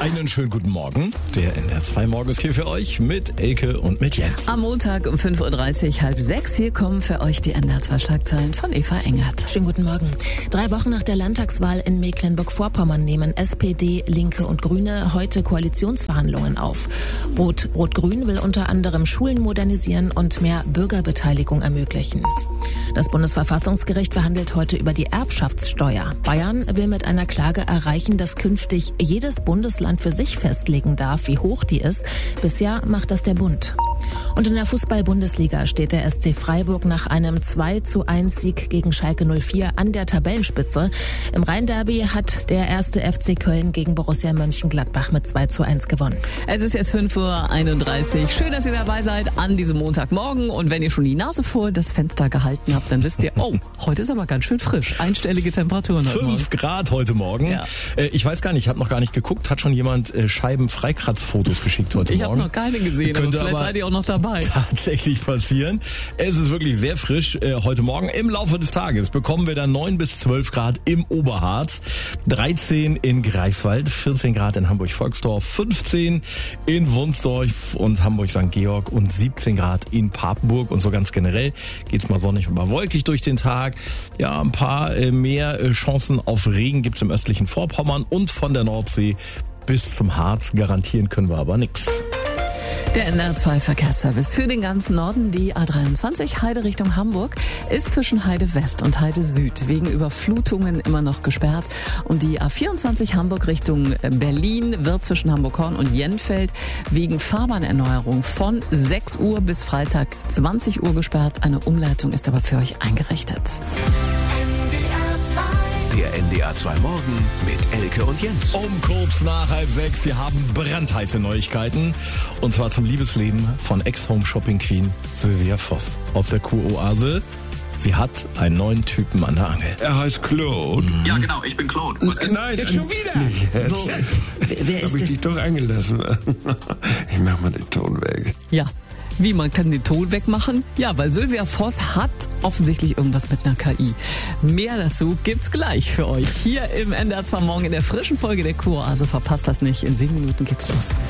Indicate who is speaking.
Speaker 1: Einen schönen guten Morgen. Der NDR 2 Morgen ist hier für euch mit Elke und mit Jens.
Speaker 2: Am Montag um 5.30 Uhr, halb 6. Hier kommen für euch die NDR 2 Schlagzeilen von Eva Engert.
Speaker 3: Schönen guten Morgen. 3 Wochen nach der Landtagswahl in Mecklenburg-Vorpommern nehmen SPD, Linke und Grüne heute Koalitionsverhandlungen auf. Rot-Grün will unter anderem Schulen modernisieren und mehr Bürgerbeteiligung ermöglichen. Das Bundesverfassungsgericht verhandelt heute über die Erbschaftssteuer. Bayern will mit einer Klage erreichen, dass künftig jedes Bundesland für sich festlegen darf, wie hoch die ist. Bisher macht das der Bund. Und in der Fußball-Bundesliga steht der SC Freiburg nach einem 2:1-Sieg gegen Schalke 04 an der Tabellenspitze. Im Rhein-Derby hat der erste FC Köln gegen Borussia Mönchengladbach mit 2:1 gewonnen.
Speaker 2: Es ist jetzt 5.31 Uhr. Schön, dass ihr dabei seid an diesem Montagmorgen. Und wenn ihr schon die Nase vor das Fenster gehalten habt, dann wisst ihr, oh, heute ist aber ganz schön frisch. Einstellige Temperaturen heute Morgen.
Speaker 1: 5 Grad heute Morgen.
Speaker 2: Ja.
Speaker 1: Ich weiß gar nicht, ich habe noch gar nicht geguckt. Hat schon jemand Scheibenfreikratzfotos geschickt heute Morgen?
Speaker 2: Ich habe noch keine gesehen, aber vielleicht seid ihr auch noch dabei.
Speaker 1: Tatsächlich passieren. Es ist wirklich sehr frisch heute Morgen. Im Laufe des Tages bekommen wir dann 9 bis 12 Grad im Oberharz, 13 in Greifswald, 14 Grad in Hamburg-Volksdorf, 15 in Wunsdorf und Hamburg-St. Georg und 17 Grad in Papenburg. Und so ganz generell geht's mal sonnig und mal wolkig durch den Tag. Ja, ein paar mehr Chancen auf Regen gibt's im östlichen Vorpommern und von der Nordsee bis zum Harz. Garantieren können wir aber nichts.
Speaker 2: Der NDR 2 Verkehrsservice für den ganzen Norden. Die A23 Heide Richtung Hamburg ist zwischen Heide West und Heide Süd wegen Überflutungen immer noch gesperrt. Und die A24 Hamburg Richtung Berlin wird zwischen Hamburg-Horn und Jenfeld wegen Fahrbahnerneuerung von 6 Uhr bis Freitag 20 Uhr gesperrt. Eine Umleitung ist aber für euch eingerichtet.
Speaker 4: Der NDR 2 Morgen mit Elke und Jens.
Speaker 1: Um kurz nach 5:30. Wir haben brandheiße Neuigkeiten. Und zwar zum Liebesleben von Ex-Home-Shopping-Queen Sylvia Voss aus der Kuroase. Sie hat einen neuen Typen an der Angel.
Speaker 5: Er heißt Claude.
Speaker 6: Ja, genau, ich bin Claude. Was geht?
Speaker 5: Nein,
Speaker 6: jetzt
Speaker 5: schon wieder. Wer ist hab ich dich doch eingelassen. Ich mach mal den Ton weg.
Speaker 2: Ja. Wie, man kann den Ton wegmachen? Ja, weil Sylvia Voss hat offensichtlich irgendwas mit einer KI. Mehr dazu gibt's gleich für euch hier im NDR 2 Morgen in der frischen Folge der Kuroase. Verpasst das nicht. In 7 Minuten geht's los.